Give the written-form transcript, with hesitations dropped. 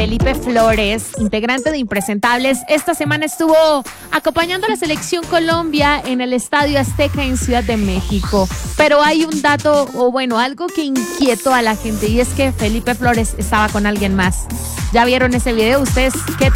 Felipe Flores, integrante de Impresentables, esta semana estuvo acompañando a la selección Colombia en el Estadio Azteca en Ciudad de México. Pero hay un dato, o bueno, algo que inquietó a la gente, y es que Felipe Flores estaba con alguien más. ¿Ya vieron ese video? ¿Ustedes qué